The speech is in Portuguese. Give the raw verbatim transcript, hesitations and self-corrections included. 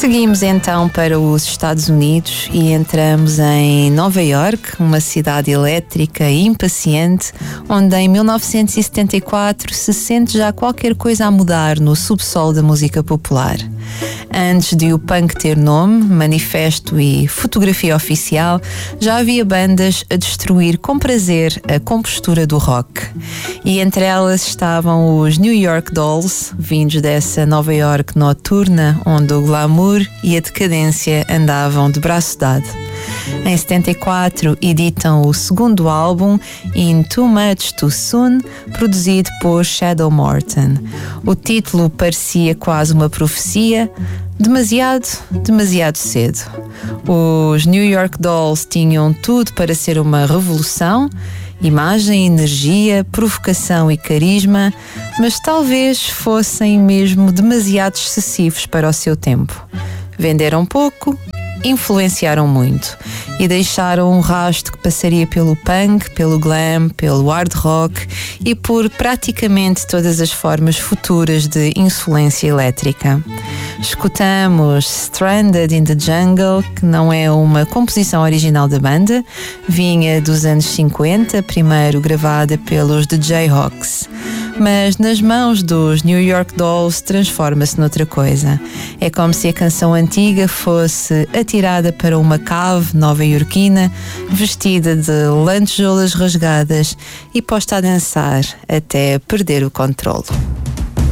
Seguimos então para os Estados Unidos e entramos em Nova York, uma cidade elétrica e impaciente, onde em mil novecentos e setenta e quatro se sente já qualquer coisa a mudar no subsolo da música popular. Antes de o punk ter nome, manifesto e fotografia oficial, já havia bandas a destruir com prazer a compostura do rock. E entre elas estavam os New York Dolls, vindos dessa Nova York noturna, onde o glamour e a decadência andavam de braço dado. Em setenta e quatro editam o segundo álbum, In Too Much Too Soon, produzido por Shadow Morton. O título parecia quase uma profecia: demasiado, demasiado cedo. Os New York Dolls tinham tudo para ser uma revolução: imagem, energia, provocação e carisma, mas talvez fossem mesmo demasiado excessivos para o seu tempo. Venderam pouco, influenciaram muito e deixaram um rastro que passaria pelo punk, pelo glam, pelo hard rock e por praticamente todas as formas futuras de insolência elétrica. Escutamos Stranded in the Jungle, que não é uma composição original da banda, vinha dos anos cinquenta, primeiro gravada pelos The Jayhawks. Mas nas mãos dos New York Dolls transforma-se noutra coisa. É como se a canção antiga fosse atirada para uma cave nova-iorquina, vestida de lantejoulas rasgadas e posta a dançar até perder o controlo.